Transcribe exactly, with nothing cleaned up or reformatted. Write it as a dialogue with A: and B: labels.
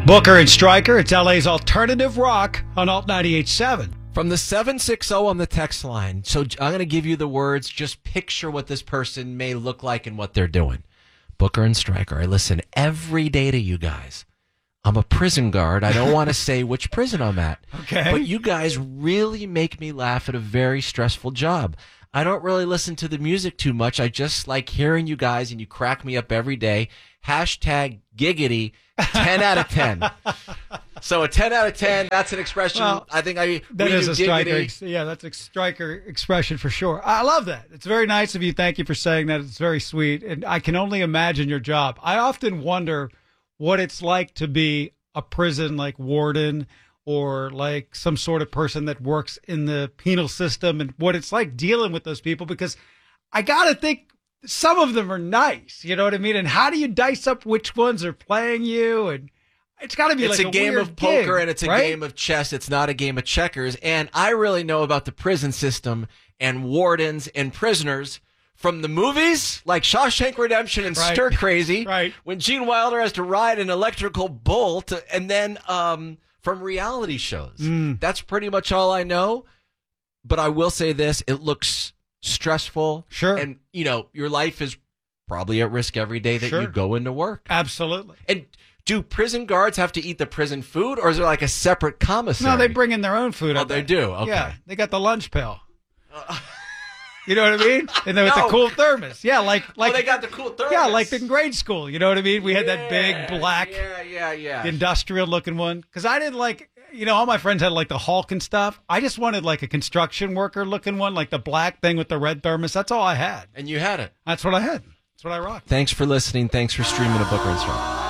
A: Booker and Stryker, it's L A's alternative rock on Alt ninety-eight point seven.
B: From the seven six zero on the text line. So I'm going to give you the words. Just picture what this person may look like and what they're doing. Booker and Stryker, I listen every day to you guys. I'm a prison guard. I don't want to say which prison I'm at.
A: Okay.
B: But you guys really make me laugh at a very stressful job. I don't really listen to the music too much. I just like hearing you guys, and you crack me up every day. Hashtag giggity, ten out of ten. So a ten out of ten, that's an expression.
A: Well,
B: I think I
A: that
B: we
A: is
B: do
A: a Stryker.
B: giggity.
A: ex- Yeah, that's a Stryker expression for sure. I love that. It's very nice of you. Thank you for saying that. It's very sweet. And I can only imagine your job. I often wonder what it's like to be a prison like warden or like some sort of person that works in the penal system, and what it's like dealing with those people, because I got to think some of them are nice. You know what I mean? And how do you dice up which ones are playing you? And it's got to be
B: It's
A: like
B: a,
A: a
B: game
A: weird
B: of poker,
A: gig,
B: and it's a
A: right?
B: game of chess. It's not a game of checkers. And I really know about the prison system and wardens and prisoners from the movies like Shawshank Redemption and
A: Right.
B: Stir Crazy,
A: Right.
B: when Gene Wilder has to ride an electrical bull, to, and then um, from reality shows.
A: Mm.
B: That's pretty much all I know. But I will say this: it looks stressful.
A: Sure.
B: And you know, your life is probably at risk every day that
A: Sure.
B: you go into work.
A: Absolutely.
B: And do prison guards have to eat the prison food, or is there like a separate commissary?
A: No, they bring in their own food.
B: Oh,
A: I
B: they
A: bet.
B: do? Okay.
A: Yeah, they got the lunch pail. You know what I mean? And then with
B: No.
A: the cool thermos. Yeah, like like
B: oh, they got the cool thermos.
A: yeah, like in grade school. You know what I mean? We had that
B: Yeah,
A: big black
B: yeah, yeah, yeah.
A: industrial looking one. Because I didn't like, you know, all my friends had like the Hulk and stuff. I just wanted like a construction worker looking one, like the black thing with the red thermos. That's all I had.
B: And you had it.
A: That's what I had. That's what I rocked.
B: Thanks for listening. Thanks for streaming a Booker and Stryker.